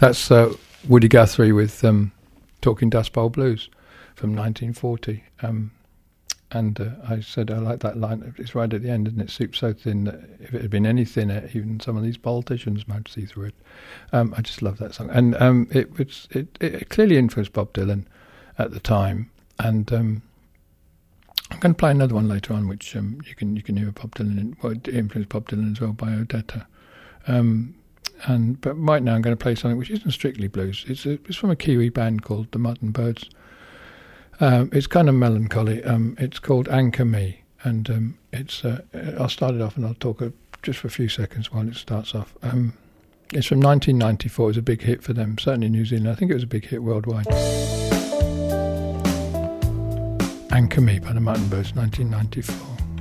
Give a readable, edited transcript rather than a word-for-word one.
That's Woody Guthrie with Talking Dust Bowl Blues from 1940. And I said I like that line. It's right at the end, isn't it? Soup so thin that if it had been any thinner, even some of these politicians might see through it. I just love that song, and it clearly influenced Bob Dylan at the time. And I'm going to play another one later on, which you can hear Bob Dylan in. Well, it influenced Bob Dylan as well by Odetta. But right now I'm going to play something which isn't strictly blues. It's from a Kiwi band called the Mutton Birds. It's kind of melancholy. It's called Anchor Me, and I'll start it off and I'll talk just for a few seconds while it starts off. It's from 1994. It was a big hit for them, certainly in New Zealand. I think it was a big hit worldwide. Anchor Me by the Mutton Birds, 1994.